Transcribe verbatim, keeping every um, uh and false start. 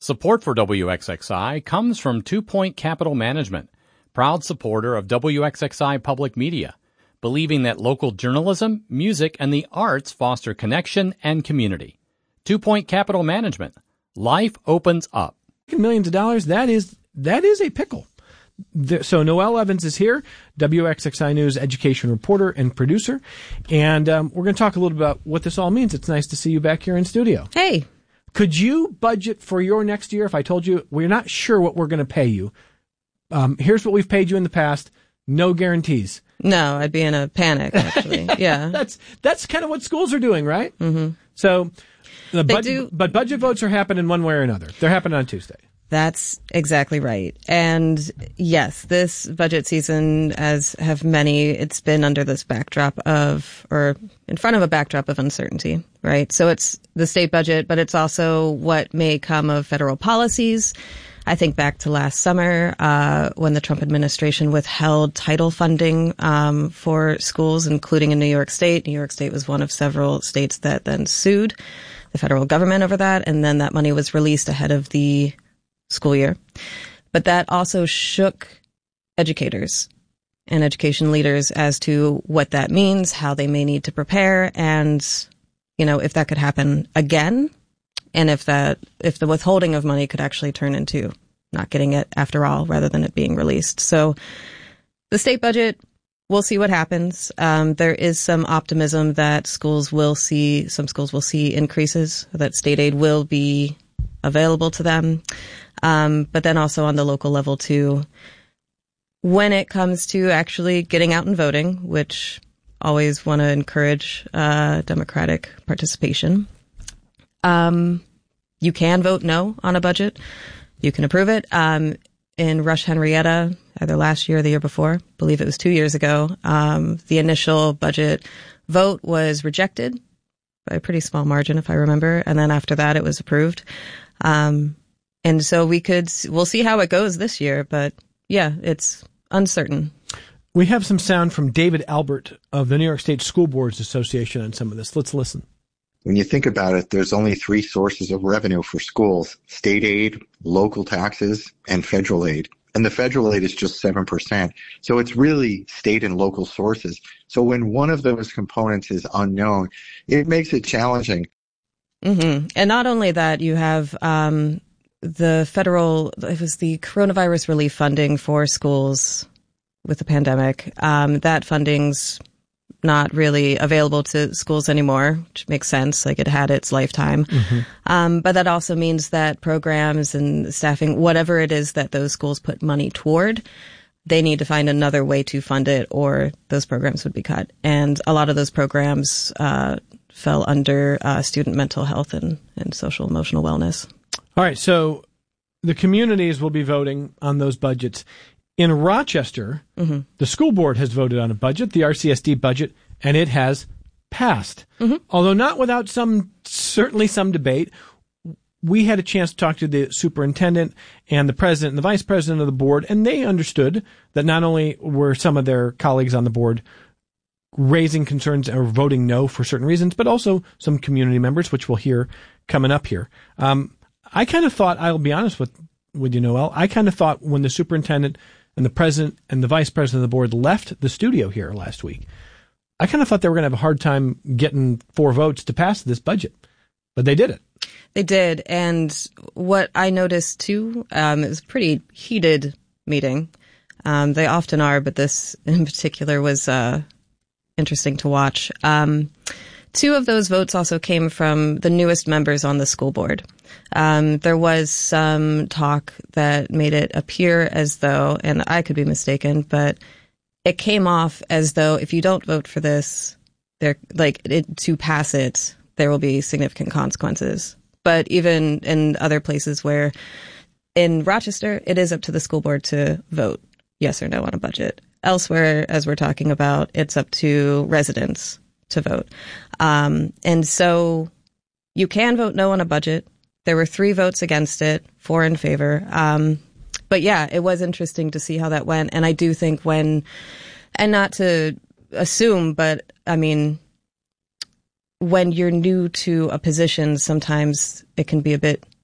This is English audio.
Support for W X X I comes from Two Point Capital Management, proud supporter of W X X I Public Media, believing that local journalism, music, and the arts foster connection and community. Two Point Capital Management. Life opens up. Millions of dollars, that is that is a pickle. The, so Noelle Evans is here, W X X I News education reporter and producer, and um, we're going to talk a little about what this all means. It's nice to see you back here in studio. Hey. Could you budget for your next year if I told you we're not sure what we're going to pay you? Um, here's what we've paid you in the past. No guarantees. No, I'd be in a panic, actually. Yeah. that's that's kind of what schools are doing, right? Mm-hmm. So, the They bud- do- but budget votes are happening one way or another. They're happening on Tuesday. That's exactly right. And yes, this budget season, as have many, it's been under this backdrop of, or in front of a backdrop of uncertainty, right? So it's the state budget, but it's also what may come of federal policies. I think back to last summer, uh, when the Trump administration withheld title funding, um, for schools, including in New York State. New York State was one of several states that then sued the federal government over that. And then that money was released ahead of the school year. But that also shook educators and education leaders as to what that means, how they may need to prepare, and, you know, if that could happen again, and if that, if the withholding of money could actually turn into not getting it after all, rather than it being released. So the state budget, we'll see what happens. Um, there is some optimism that schools will see, some schools will see increases, that state aid will be available to them. Um, but then also on the local level too, when it comes to actually getting out and voting, which always want to encourage uh, democratic participation, um, you can vote no on a budget. You can approve it. Um, in Rush Henrietta, either last year or the year before, I believe it was two years ago, um, the initial budget vote was rejected by a pretty small margin, if I remember. And then after that, it was approved. Um, And so we could, we'll see how it goes this year, but yeah, it's uncertain. We have some sound from David Albert of the New York State School Boards Association on some of this. Let's listen. When you think about it, there's only three sources of revenue for schools: state aid, local taxes, and federal aid. And the federal aid is just seven percent. So it's really state and local sources. So when one of those components is unknown, it makes it challenging. Mm-hmm. And not only that, you have, um, the federal, it was the coronavirus relief funding for schools with the pandemic. Um, that funding's not really available to schools anymore, which makes sense. Like, it had its lifetime. Mm-hmm. Um, but that also means that programs and staffing, whatever it is that those schools put money toward, they need to find another way to fund it, or those programs would be cut. And a lot of those programs, uh, fell under, uh, student mental health and, and social emotional wellness. All right, so the communities will be voting on those budgets. In Rochester, mm-hmm. the school board has voted on a budget, the R C S D budget, and it has passed. Mm-hmm. Although not without some, certainly some debate. We had a chance to talk to the superintendent and the president and the vice president of the board, and they understood that not only were some of their colleagues on the board raising concerns or voting no for certain reasons, but also some community members, which we'll hear coming up here. Um, I kind of thought, I'll be honest with, with you, Noelle, I kind of thought when the superintendent and the president and the vice president of the board left the studio here last week, I kind of thought they were going to have a hard time getting four votes to pass this budget, but they did it. They did. And what I noticed too, um, it was a pretty heated meeting. Um, they often are, but this in particular was, uh, interesting to watch. Um, Two of those votes also came from the newest members on the school board. Um, there was some talk that made it appear as though, and I could be mistaken, but it came off as though if you don't vote for this, there, like it, to pass it, there will be significant consequences. But even in other places where in Rochester, it is up to the school board to vote yes or no on a budget. Elsewhere, as we're talking about, it's up to residents to vote. Um, and so you can vote no on a budget. There were three votes against it, four in favor. Um, but yeah, it was interesting to see how that went. And I do think when, and not to assume, but I mean, when you're new to a position, sometimes it can be a bit